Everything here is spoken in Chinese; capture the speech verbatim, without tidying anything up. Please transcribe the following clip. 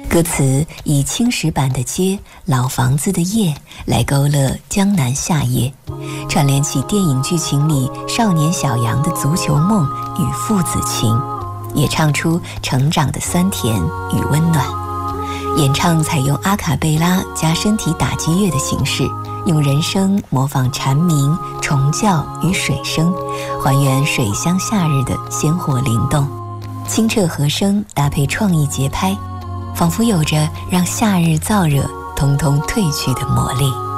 歌词以青石板的街、老房子的夜来勾勒江南夏夜，串联起电影剧情里少年小杨的足球梦与父子情，也唱出成长的酸甜与温暖。演唱采用阿卡贝拉加身体打击乐的形式，用人声模仿蝉鸣、虫叫与水声，还原水乡夏日的鲜活灵动。清澈和声搭配创意节拍，仿佛有着让夏日燥热通通褪去的魔力。